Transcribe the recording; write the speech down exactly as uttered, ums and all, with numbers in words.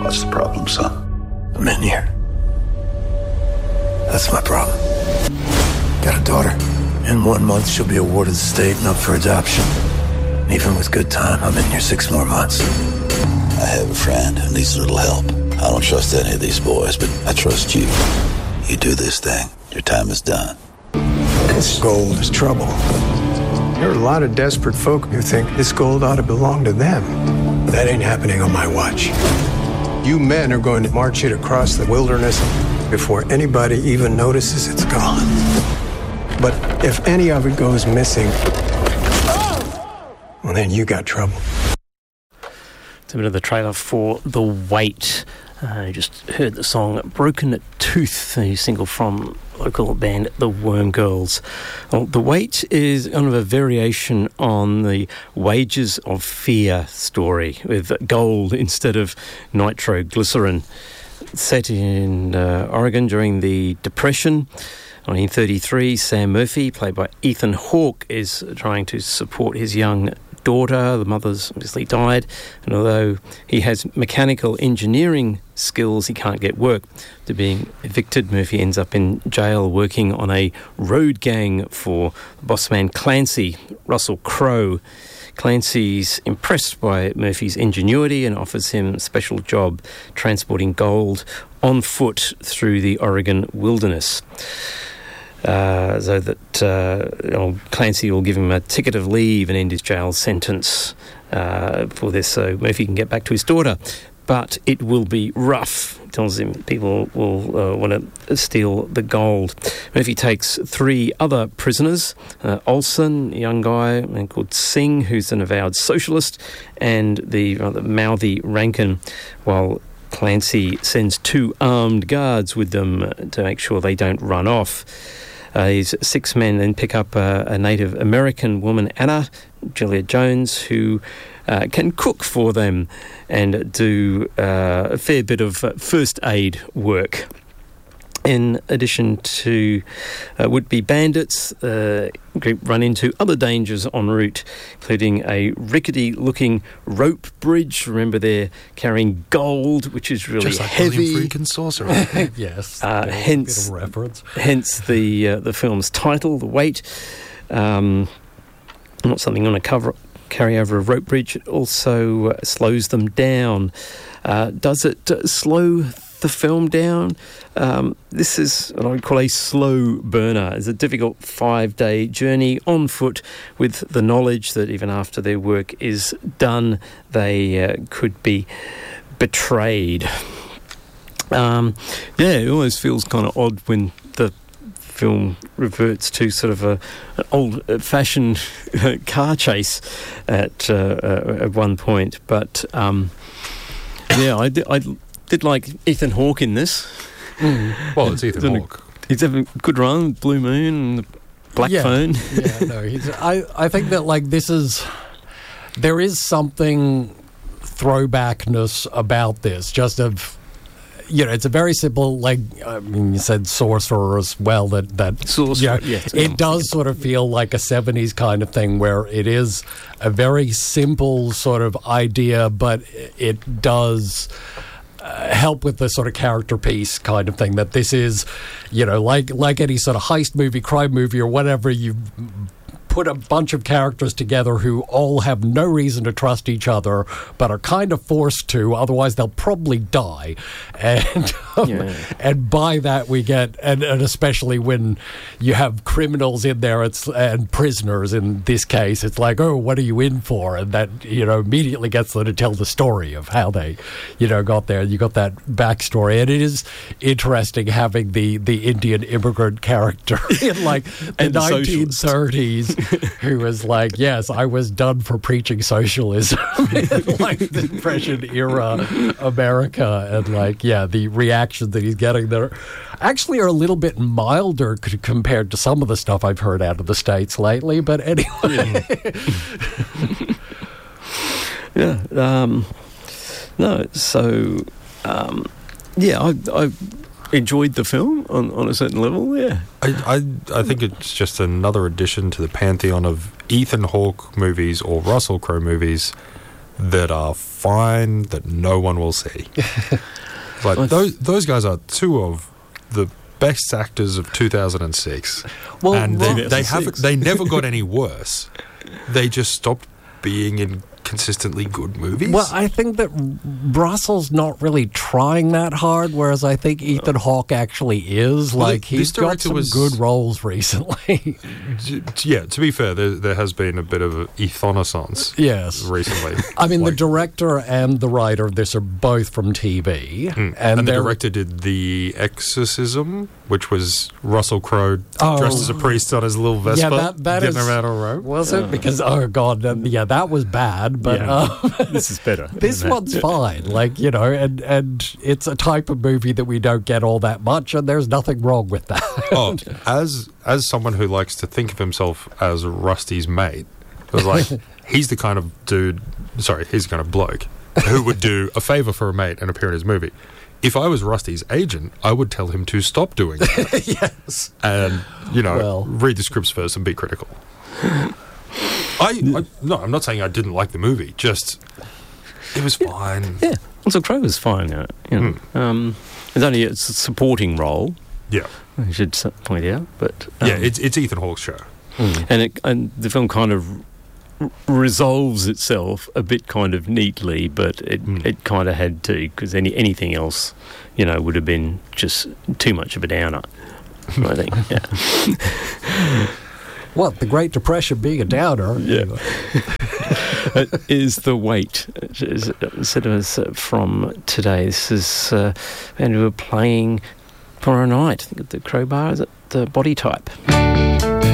What's the problem, son? I'm in here. That's my problem. Got a daughter. In one month, she'll be awarded the state and up for adoption. Even with good time, I'm in here six more months. I have a friend who needs a little help. I don't trust any of these boys, but I trust you. You do this thing. Your time is done. This gold is trouble. There are a lot of desperate folk who think this gold ought to belong to them. That ain't happening on my watch. You men are going to march it across the wilderness before anybody even notices it's gone. But if any of it goes missing, well, then you got trouble. It's a bit of the trailer for The Wait. Uh, you just heard the song Broken Tooth, a single from local band The Worm Girls. Well, The Wait is kind of a variation on the Wages of Fear story with gold instead of nitroglycerin. Set in uh, Oregon during the Depression. nineteen thirty-three, Sam Murphy, played by Ethan Hawke, is trying to support his young daughter. The mother's obviously died, and although he has mechanical engineering skills, he can't get work. After being evicted, Murphy ends up in jail working on a road gang for boss man Clancy, Russell Crowe. Clancy's impressed by Murphy's ingenuity and offers him a special job transporting gold on foot through the Oregon wilderness. Uh, so that uh, you know, Clancy will give him a ticket of leave and end his jail sentence uh, for this, so Murphy can get back to his daughter. But it will be rough. He tells him people will uh, want to steal the gold. Murphy takes three other prisoners, uh, Olson, a young guy called Singh, who's an avowed socialist, and the rather mouthy Rankin, while Clancy sends two armed guards with them to make sure they don't run off. Uh, these six men then pick up uh, a Native American woman, Anna, Julia Jones, who uh, can cook for them and do uh, a fair bit of uh, first aid work. In addition to uh, would-be bandits, the uh, group run into other dangers en route, including a rickety-looking rope bridge. Remember, they're carrying gold, which is really just like heavy. William Friedkin's sorcerer. Yes, uh, hence, a bit of reference. hence the uh, the film's title, The Wait. Um, not something on a cover carry over a rope bridge. It also uh, slows them down. Uh, does it uh, slow the film down? Um, this is what I would call a slow burner. It's a difficult five-day journey on foot with the knowledge that even after their work is done, they uh, could be betrayed. Um, yeah, it always feels kind of odd when the film reverts to sort of a, an old-fashioned car chase at uh, uh, at one point. But um, yeah, I did, I did like Ethan Hawke in this. Mm. Well, it's Ethan Hawke. He's having a good run, Blue Moon, and the Black yeah. Phone. yeah, no, he's. I I think that like this is there is something throwbackness about this, just of. You know, it's a very simple, like, I mean, you said sorcerer as well, that, that sorcerer, yeah, yes, it does sort of feel like a seventies kind of thing where it is a very simple sort of idea, but it does uh, help with the sort of character piece kind of thing, that this is, you know, like like any sort of heist movie, crime movie, or whatever, you put a bunch of characters together who all have no reason to trust each other but are kind of forced to, otherwise they'll probably die. And um, yeah. and by that we get, and, and especially when you have criminals in there, it's and prisoners in this case, it's like, oh, what are you in for? And that, you know, immediately gets them to tell the story of how they, you know, got there. You got that backstory. And it is interesting having the, the Indian immigrant character in like the nineteen thirties who was like, yes, I was done for preaching socialism in like the Depression era America. And like, yeah, the reaction that he's getting there actually are a little bit milder c- compared to some of the stuff I've heard out of the States lately. But anyway. yeah. Um, no, so, um, yeah, I... I enjoyed the film on, on a certain level, yeah. I, I I think it's just another addition to the pantheon of Ethan Hawke movies or Russell Crowe movies that are fine that no one will see. Like Well, those those guys are two of the best actors of two thousand six, Well, and they, Ro- they haven't. They never got any worse. They just stopped being in consistently good movies. Well, I think that Russell's not really trying that hard, whereas I think Ethan Hawke actually is. Well, Like, this he's got director some was- good roles recently. T- yeah, to be fair, there, there has been a bit of an ethnoissance Yes. recently. I mean, Like- the director and the writer of this are both from T V. Mm. And, And, the they're- director did The Exorcism, which was Russell Crowe Oh. dressed as a priest on his little Vespa, Yeah, that, that getting is- around a road. Was it? Because, oh, God, uh, yeah, that was bad. But Yeah. um, This is better. this isn't it? one's fine. Like, you know, and, and it's a type of movie that we don't get all that much, and there's nothing wrong with that. Oh, as as someone who likes to think of himself as Rusty's mate, it was like he's the kind of dude. Sorry, he's the kind of bloke who would do a favor for a mate and appear in his movie. If I was Rusty's agent, I would tell him to stop doing it. Yes. And you know, Well. read the scripts first and be critical. I, I no, I'm not saying I didn't like the movie. Just it was fine. Yeah, Russell Crowe was fine in it. You know. Hmm. um, it's only a s- supporting role, Yeah, I should s- point out. But um, yeah. It's it's Ethan Hawke's show. and it and the film kind of r- resolves itself a bit kind of neatly, but it Mm. it kind of had to, because any anything else, you know, would have been just too much of a downer. I think. Yeah. What, the Great Depression being a downer? Yeah. Uh, is The Wait. Is, instead of us uh, from today, this is uh, and we were playing tomorrow night. I think at the Crowbar. Is it the Body Type?